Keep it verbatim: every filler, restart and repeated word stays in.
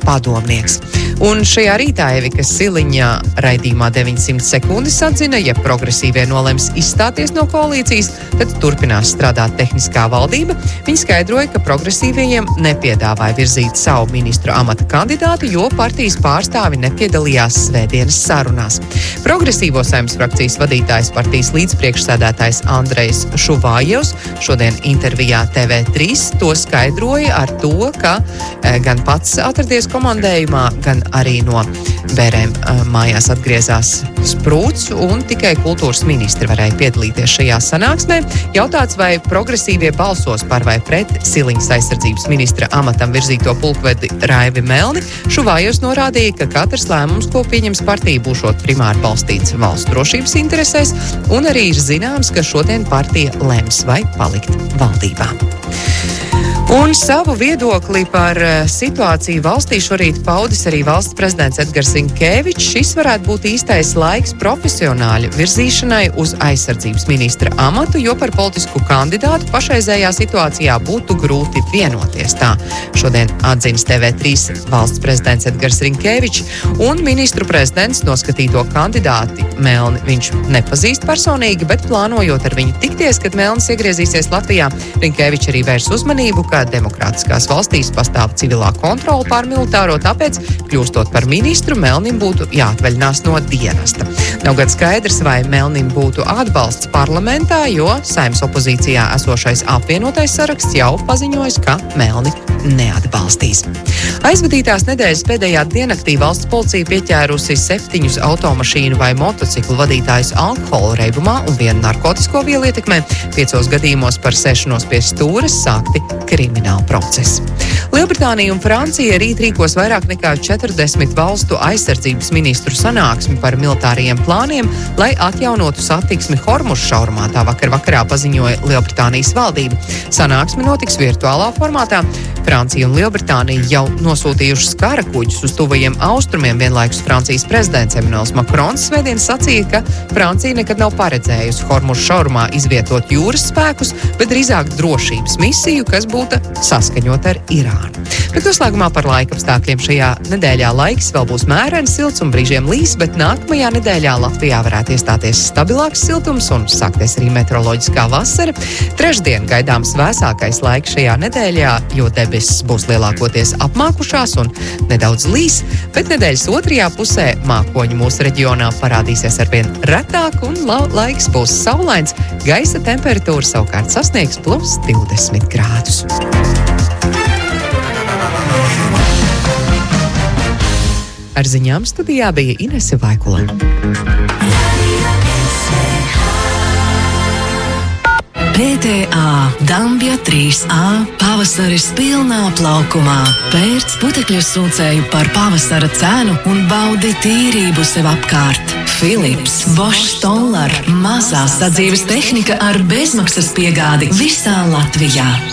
padomnieks. Un šajā rītā Evika Siliņa raidījumā deviņsimt sekundes atzina, ja progresīvie nolems izstāties no koalīcijas, tad turpinās strādāt tehniskā valdība. Viņi skaidroja, ka progresīvajiem nepiedāvāja virzīt savu ministru amata kandidātu, jo partijas pārstāvi nepiedalījās svētdienas sarunās. Progresīvo Saeimas frakcijas vadītājs, partijas līdzpriekšsēdētājs Andrejs Šuvājevs šodien intervijā T V trīs to skaidroja ar to, ka e, gan pats atradies komandējumā, gan arī no bērēm e, mājās atgriezās Sprūts, un tikai kultūras ministri varēja piedalīties šajā sanāksmē. Jautāts, vai progresīvie balsos par vai pret Siliņas aizsardzības ministra amatam virzīto pulkvedi Raivi Melni, Šuvājevs norādīja, ka katrs lēmums, ko pieņems partija, būšot primāri balstīts valsts drošības interesēs, un arī ir zināms, ka šodien partija lems vai palikt valdībā. Un savu viedokli par situāciju valstī šorīt paudis arī valsts prezidents Edgars Rinkēvičs. Šis varētu būt īstais laiks profesionāļu virzīšanai uz aizsardzības ministra amatu, jo par politisku kandidātu pašreizējā situācijā būtu grūti vienoties. Tā šodien atzīst T V trīs valsts prezidents Edgars Rinkēvičs, un ministru prezidents noskatīto kandidāti Melni viņš nepazīst personīgi, bet plānojot ar viņu tikties, kad Melnis iegriezīsies Latvijā, Rinkēvičs arī vērs uzmanību, ka demokrātiskās valstīs pastāv civilā kontrola pār militāro, tāpēc, kļūstot par ministru, Melnim būtu jāatvaļinās no dienesta. Nav gan skaidrs, vai Melnim būtu atbalsts parlamentā, jo Saeimas opozīcijā esošais apvienotais saraksts jau paziņojis, ka Melni neatbalstīs. Aizvadītās nedēļas pēdējā diennaktī valsts policija pieķērusi septiņus automašīnu vai motociklu vadītājus alkohola reibumā un vienu narkotisko vielu ietekmē. Piecos gadījumos par sešanos pie stūres sākti krimināli procesi. Lielbritānija un Francija rīt rīkos vairāk nekā četrdesmit valstu aizsardzības ministru sanāksmi par militāriem plāniem, lai atjaunotu satiksmi Hormuza šaurumā, tā vakar vakarā paziņoja Lielbritānijas valdība. Sanāksme notiks virtuālā formātā. Francija un Lielbritānija jau nosūtījušas kara kuģus uz tuvajiem austrumiem, vienlaikus Francijas prezidents Emmanuels Macrons svētdien sacīja, ka Francija nekad nav paredzējusi Hormuza šaurumā izvietot jūras spēkus, bet drīzāk drošības misiju, kas būtu saskaņota ar Irānu. Bet noslēgumā par laikapstākļiem šajā nedēļā laiks vēl būs mērens, silts un brīžiem līs, bet nākamajā nedēļā Latvijā varētu iestāties stabilāks siltums un sākties arī meteoroloģiskā vasara. Trešdien gaidāms vēsākais laiks šajā nedēļā, jo debesis būs lielākoties apmākušās un nedaudz līs, bet nedēļas otrajā pusē mākoņi mūsu reģionā parādīsies arvien retāk un la- laiks būs saulains, gaisa temperatūra savukārt sasniegs plus divdesmit grādus. Ar ziņām studijā bija Inese Vaikula. P T A Dambja trīs A pavasaris pilnā plaukumā. Pērc putekļu sūcēju par pavasara cenu un baudi tīrību sev apkārt. Philips, Bosch Stoller, mazā sadzīves tehnika ar bezmaksas piegādi visā Latvijā.